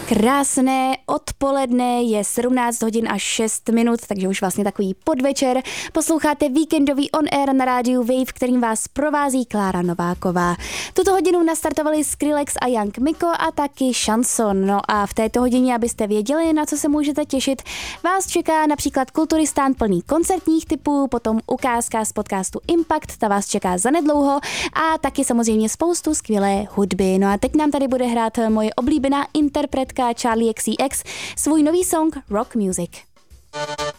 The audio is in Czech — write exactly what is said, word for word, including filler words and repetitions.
Krásné odpoledne, je sedmnáct hodin a šest minut, takže už vlastně takový podvečer. Posloucháte víkendový On Air na rádiu Wave, kterým vás provází Klára Nováková. Tuto hodinu nastartovali Skrillex a Young Miko a taky Šanson. No a v této hodině, abyste věděli, na co se můžete těšit, vás čeká například Kulturistán plný koncertních typů, potom ukázka z podcastu Impact, ta vás čeká zanedlouho a taky samozřejmě spoustu skvělé hudby. No a teď nám tady bude hrát moje oblíbená interpretka Charli X C X svůj nový song Rock Music.